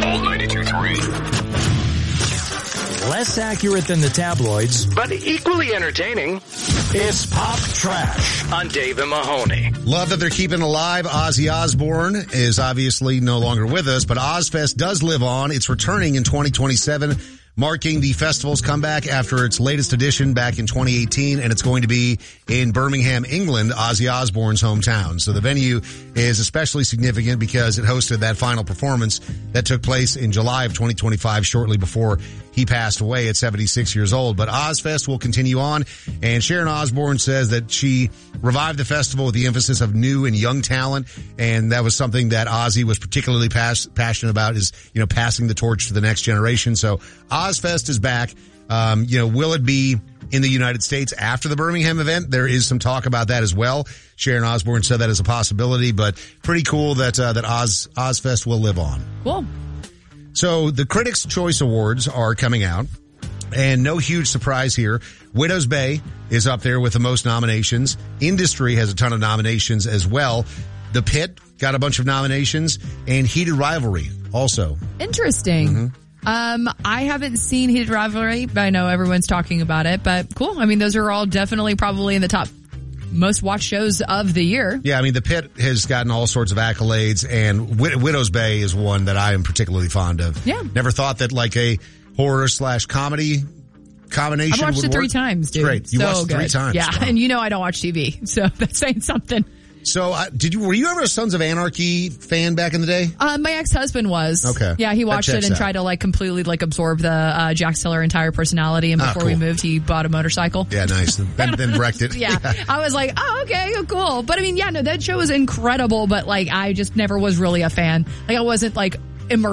Gold 92.3. Less accurate than the tabloids, But equally entertaining it's Pop Trash. on Dave and Mahoney. Love that they're keeping alive. Ozzy Osbourne is obviously no longer with us, but Ozfest does live on. It's returning in 2027, marking the festival's comeback after its latest edition back in 2018, and it's going to be in Birmingham, England, Ozzy Osbourne's hometown. So the venue is especially significant because it hosted that final performance that took place in July of 2025, shortly before he passed away at 76 years old. But Ozfest will continue on, and Sharon Osbourne says that she revived the festival with the emphasis of new and young talent, and that was something that Ozzy was particularly passionate about, is, passing the torch to the next generation. So Ozfest is back. Will it be in the United States after the Birmingham event? There is some talk about that as well. Sharon Osbourne said that as a possibility, but pretty cool that Ozfest will live on. Cool. So the Critics' Choice Awards are coming out, and no huge surprise here. Widow's Bay is up there with the most nominations. Industry has a ton of nominations as well. The Pit got a bunch of nominations, and Heated Rivalry also. Interesting. Mm-hmm. I haven't seen Heated Rivalry, but I know everyone's talking about it. But cool. I mean, those are all definitely probably in the top most watched shows of the year. Yeah, I mean, The Pit has gotten all sorts of accolades, and Widow's Bay is one that I am particularly fond of. Yeah. Never thought that like a horror/comedy combination I've watched would it 3 work. times, dude. Great. You watched it 3 times. Yeah, Wow. and I don't watch TV, so that's saying something. So, were you ever a Sons of Anarchy fan back in the day? My ex-husband was. Okay. Yeah, he That watched it checks and out. tried to completely absorb the Jack Stiller entire personality. And before we cool. moved, he bought a motorcycle. Yeah, nice. Then wrecked it. Yeah. I was like, oh, okay, cool. But I mean, yeah, no, that show was incredible, but I just never was really a fan. I wasn't immersed